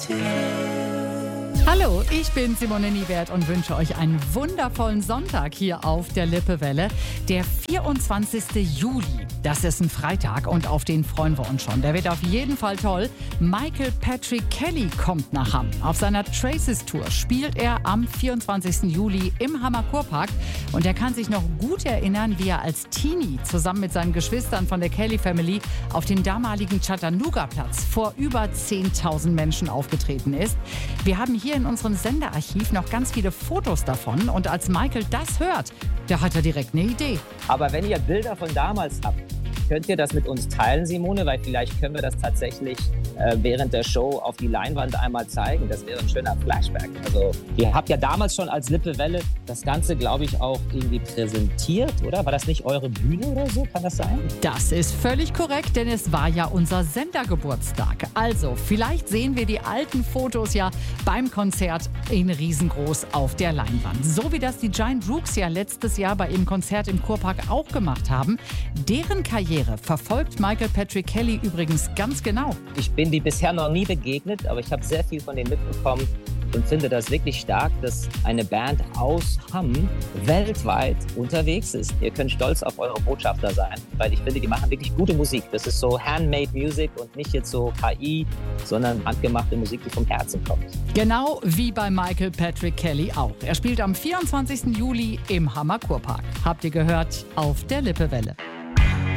Hallo, ich bin Simone Niewert und wünsche euch einen wundervollen Sonntag hier auf der Lippewelle. Der 24. Juli, das ist ein Freitag und auf den freuen wir uns schon. Der wird auf jeden Fall toll. Michael Patrick Kelly kommt nach Hamm. Auf seiner Traces Tour spielt er am 24. Juli im Hammer Kurpark. Und er kann sich noch gut erinnern, wie er als Teenie zusammen mit seinen Geschwistern von der Kelly Family auf dem damaligen Chattanooga-Platz vor über 10.000 Menschen aufgetreten ist. Wir haben hier in unserem Sendearchiv noch ganz viele Fotos davon. Und als Michael das hört, da hat er direkt eine Idee. Aber wenn ihr Bilder von damals habt, könnt ihr das mit uns teilen, Simone? Weil vielleicht können wir das tatsächlich während der Show auf die Leinwand einmal zeigen. Das wäre ein schöner Flashback. Also ihr habt ja damals schon als Lippewelle das Ganze, glaube ich, auch irgendwie präsentiert, oder? War das nicht eure Bühne oder so? Kann das sein? Das ist völlig korrekt, denn es war ja unser Sendergeburtstag. Also, vielleicht sehen wir die alten Fotos ja beim Konzert in riesengroß auf der Leinwand. So wie das die Giant Rooks ja letztes Jahr bei ihrem Konzert im Kurpark auch gemacht haben. Deren Karriere verfolgt Michael Patrick Kelly übrigens ganz genau. Ich bin die bisher noch nie begegnet, aber ich habe sehr viel von denen mitbekommen und finde das wirklich stark, dass eine Band aus Hamm weltweit unterwegs ist. Ihr könnt stolz auf eure Botschafter sein, weil ich finde, die machen wirklich gute Musik. Das ist so handmade Music und nicht jetzt so KI, sondern handgemachte Musik, die vom Herzen kommt. Genau wie bei Michael Patrick Kelly auch. Er spielt am 24. Juli im Hammer Kurpark. Habt ihr gehört auf der Lippewelle.